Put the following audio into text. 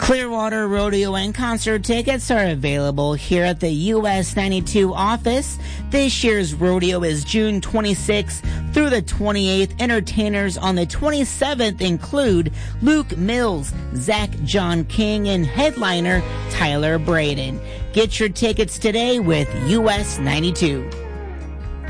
Clearwater Rodeo and concert tickets are available here at the US 92 office. This year's rodeo is June 26th through the 28th. Entertainers on the 27th include Luke Mills, Zach John King, and headliner Tyler Braden. Get your tickets today with US 92.